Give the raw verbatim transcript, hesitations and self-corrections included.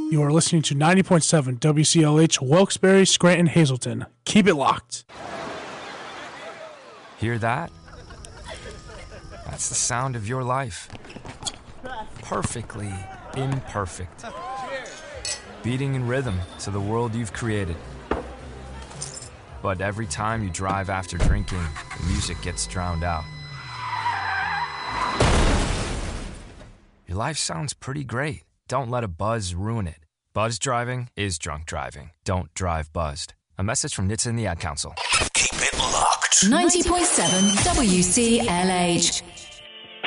You are listening to ninety point seven W C L H, Wilkes-Barre, Scranton, Hazleton. Keep it locked. Hear that? That's the sound of your life. Perfectly imperfect. Beating in rhythm to the world you've created. But every time you drive after drinking, the music gets drowned out. Your life sounds pretty great. Don't let a buzz ruin it. Buzz driving is drunk driving. Don't drive buzzed. A message from N H T S A and the Ad Council. Keep it locked. ninety point seven W C L H.